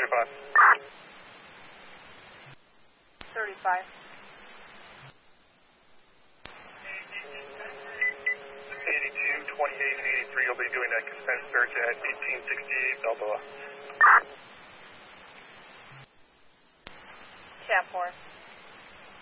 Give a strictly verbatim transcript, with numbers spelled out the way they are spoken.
thirty-five. thirty-five. eighty-two, twenty-eight, and eighty-three, you'll be doing a consent search at eighteen sixty-eight Balboa. Cat four.